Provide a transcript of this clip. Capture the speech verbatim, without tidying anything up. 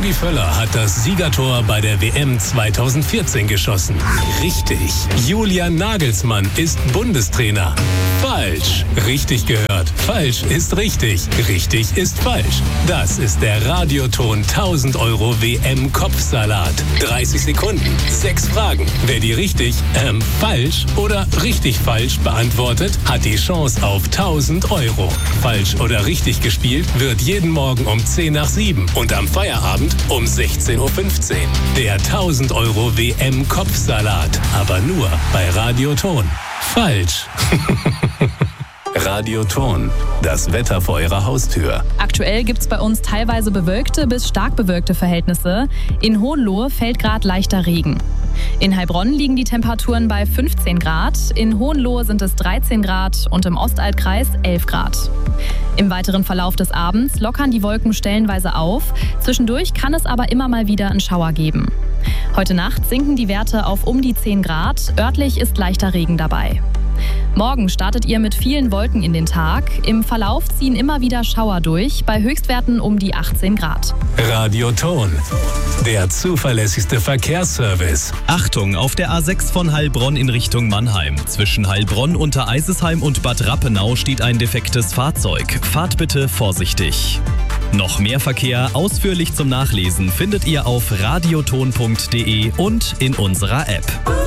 Rudi Völler hat das Siegertor bei der W M zweitausendvierzehn geschossen. Richtig. Julian Nagelsmann ist Bundestrainer. Falsch. Richtig gehört. Falsch ist richtig. Richtig ist falsch. Das ist der Radioton tausend Euro W M-Kopfsalat. dreißig Sekunden, sechs Fragen. Wer die richtig, ähm, falsch oder richtig falsch beantwortet, hat die Chance auf tausend Euro. Falsch oder richtig gespielt wird jeden Morgen um zehn nach sieben und am Feierabend um sechzehn Uhr fünfzehn. Der tausend Euro W M-Kopfsalat. Aber nur bei Radioton. Falsch. Radioton. Das Wetter vor Ihrer Haustür. Aktuell gibt es bei uns teilweise bewölkte bis stark bewölkte Verhältnisse. In Hohenlohe fällt gerade leichter Regen. In Heilbronn liegen die Temperaturen bei fünfzehn Grad, in Hohenlohe sind es dreizehn Grad und im Ostalbkreis elf Grad. Im weiteren Verlauf des Abends lockern die Wolken stellenweise auf, zwischendurch kann es aber immer mal wieder einen Schauer geben. Heute Nacht sinken die Werte auf um die zehn Grad, örtlich ist leichter Regen dabei. Morgen startet ihr mit vielen Wolken in den Tag. Im Verlauf ziehen immer wieder Schauer durch, bei Höchstwerten um die achtzehn Grad. Radioton. Der zuverlässigste Verkehrsservice. Achtung, auf der A sechs von Heilbronn in Richtung Mannheim. Zwischen Heilbronn, Untereisesheim und Bad Rappenau steht ein defektes Fahrzeug. Fahrt bitte vorsichtig. Noch mehr Verkehr ausführlich zum Nachlesen findet ihr auf radioton punkt de und in unserer App.